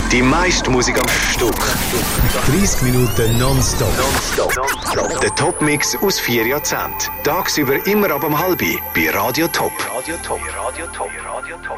Die meiste Musik am Stück. 30 Minuten nonstop. Der Top-Mix aus 4 Jahrzehnten. Tagsüber immer ab um 12:30 bei Radio Top.